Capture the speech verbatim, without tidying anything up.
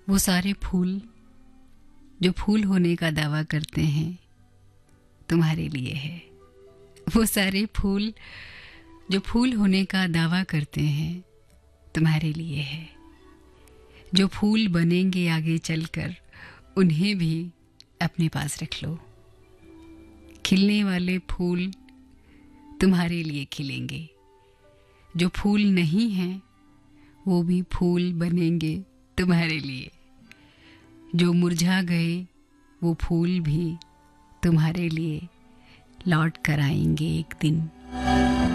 वो सारे फूल जो फूल होने का दावा करते हैं तुम्हारे लिए है। वो सारे फूल जो फूल होने का दावा करते हैं तुम्हारे लिए है। जो फूल बनेंगे आगे चलकर उन्हें भी अपने पास रख लो। खिलने वाले फूल तुम्हारे लिए खिलेंगे। जो फूल नहीं हैं वो भी फूल बनेंगे तुम्हारे लिए। जो मुरझा गए वो फूल भी तुम्हारे लिए लौट कर आएंगे एक दिन।